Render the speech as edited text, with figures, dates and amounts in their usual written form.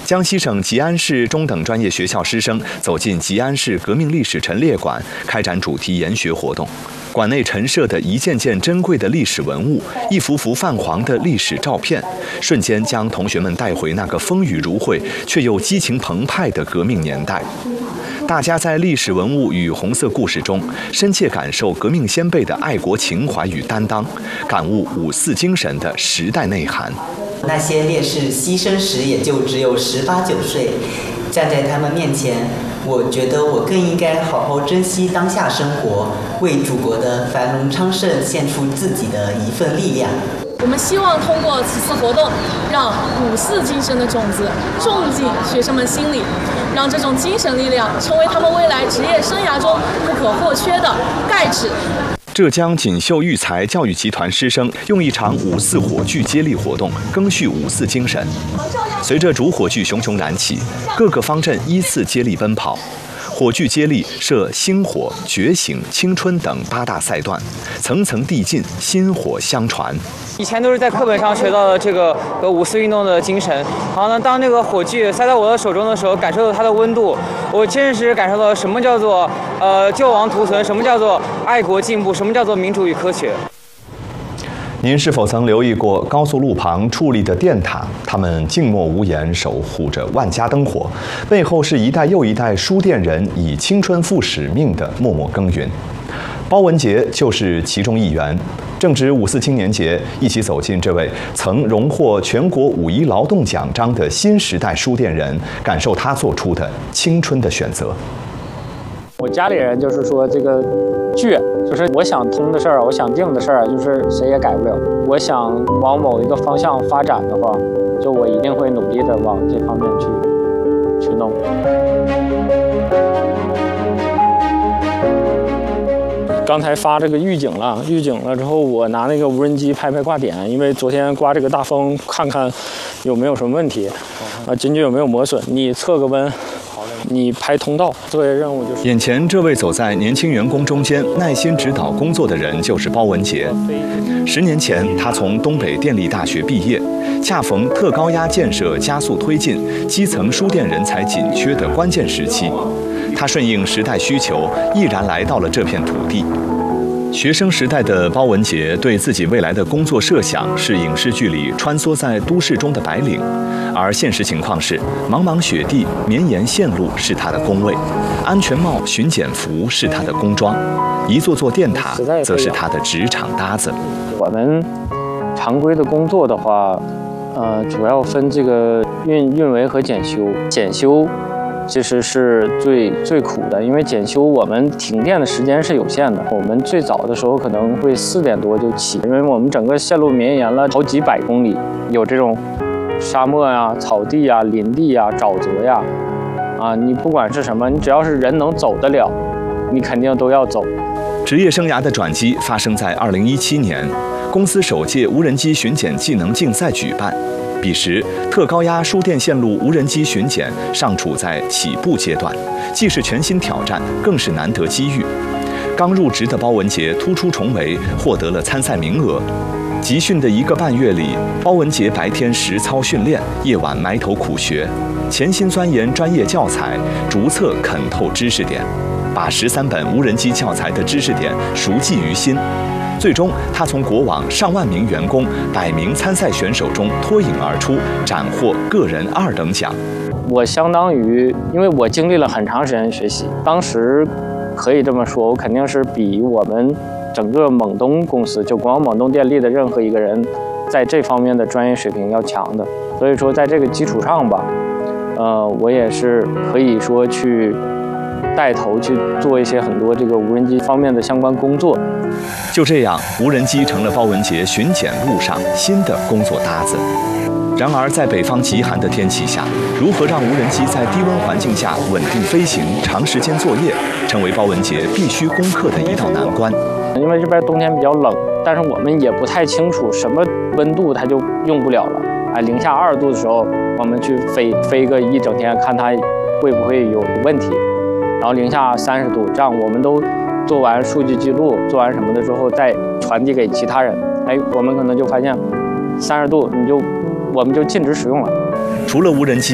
江西省吉安市中等专业学校师生走进吉安市革命历史陈列馆，开展主题研学活动。馆内陈设的一件件珍贵的历史文物，一幅幅泛黄的历史照片，瞬间将同学们带回那个风雨如晦却又激情澎湃的革命年代。大家在历史文物与红色故事中，深切感受革命先辈的爱国情怀与担当，感悟五四精神的时代内涵。 那些烈士牺牲时也就只有18、19岁，站在他们面前，我觉得我更应该好好珍惜当下生活，为祖国的繁荣昌盛献出自己的一份力量。 我们希望通过此次活动，让五四精神的种子种进学生们心里，让这种精神力量成为他们未来职业生涯中不可或缺的钙质。 浙江锦绣育才教育集团师生用一场五四火炬接力活动赓续五四精神。随着主火炬熊熊燃起，各个方阵依次接力奔跑。火炬接力设星火、觉醒、青春等8大赛段，层层递进，薪火相传。 以前都是在课本上学到的这个五四运动的精神，然后呢，当这个火炬塞到我的手中的时候，感受到它的温度，我真实感受到什么叫做救亡图存，什么叫做爱国进步，什么叫做民主与科学。 您是否曾留意过高速路旁矗立的电塔？他们静默无言，守护着万家灯火，背后是一代又一代书店人以青春赴使命的默默耕耘。包文杰就是其中一员。正值五四青年节，一起走进这位曾荣获全国5·1劳动奖章的新时代书店人，感受他做出的青春的选择。 我家里人就是说这个倔，就是我想通的事儿，我想定的事儿，就是谁也改不了。我想往某一个方向发展的话，就我一定会努力的往这方面去弄。刚才发这个预警了之后，我拿那个无人机拍挂点，因为昨天刮这个大风，看看有没有什么问题，仅仅有没有磨损，你测个温。你排通道，作业任务就是。 眼前这位走在年轻员工中间耐心指导工作的人，就是包文杰。10年前，他从东北电力大学毕业，恰逢特高压建设加速推进，基层书店人才紧缺的关键时期。他顺应时代需求，毅然来到了这片土地。学生时代的包文杰对自己未来的工作设想是影视剧里穿梭在都市中的白领，而现实情况是，茫茫雪地、绵延线路是他的工位，安全帽、巡检服是他的工装，一座座电塔则是他的职场搭子。 我们常规的工作的话，主要分这个运维和检修。检修其实是最苦的，因为检修我们停电的时间是有限的。我们最早的时候可能会4点多就起，因为我们整个线路绵延了好几百公里，有这种沙漠呀、草地呀、林地呀、沼泽呀，你不管是什么，你只要是人能走得了，你肯定都要走。 职业生涯的转机发生在2017年，公司首届无人机巡检技能竞赛举办。彼时，特高压输电线路无人机巡检尚处在起步阶段，既是全新挑战，更是难得机遇。刚入职的包文杰突出重围，获得了参赛名额。集训的1个半月里，包文杰白天实操训练，夜晚埋头苦学，潜心钻研专业教材，逐册啃透知识点，把13本无人机教材的知识点熟记于心。最终，他从国网上万名员工、100名参赛选手中脱颖而出，斩获个人2等奖。 我相当于，因为我经历了很长时间学习，当时可以这么说，我肯定是比我们整个蒙东公司，就光蒙东电力的任何一个人，在这方面的专业水平要强的。所以说，在这个基础上吧，我也是可以说去带头去做一些很多这个无人机方面的相关工作。 就这样，无人机成了包文杰巡检路上新的工作搭子。然而，在北方极寒的天气下，如何让无人机在低温环境下稳定飞行、长时间作业，成为包文杰必须攻克的一道难关。 因为这边冬天比较冷，但是我们也不太清楚什么温度它就用不了了。零下2度的时候，我们去飞个一整天，看它会不会有问题。然后零下30度，这样我们都做完数据记录，做完什么的之后，再传递给其他人。我们可能就发现30度，我们就禁止使用了。 除了无人机，